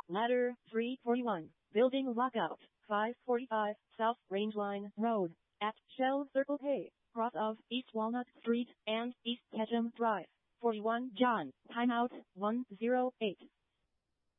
Ladder 341. Building lockout. 545 South Rangeline Road. At Shell Circle K. Cross of East Walnut Street and East Ketchum Drive. 41 John. Timeout 108.